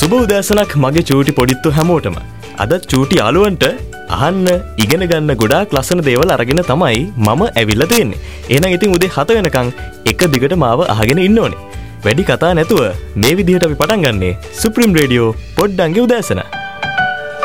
සුබ උදෑසනක් මගේ චූටි පොඩිත්තු හැමෝටම. අද චූටි යාළුවන්ට අහන්න ඉගෙන ගන්න ගොඩාක් ලස්සන දේවල් අරගෙන තමයි මම ඇවිල්ලා තියෙන්නේ. එහෙනම් ඉතින් උදේ 7 වෙනකන් එක දිගට මාව අහගෙන ඉන්න ඕනේ. වැඩි කතා නැතුව මේ විදිහට අපි පටන් ගන්නේ සුප්‍රීම රේඩියෝ පොඩ්ඩන්ගේ උදෑසන.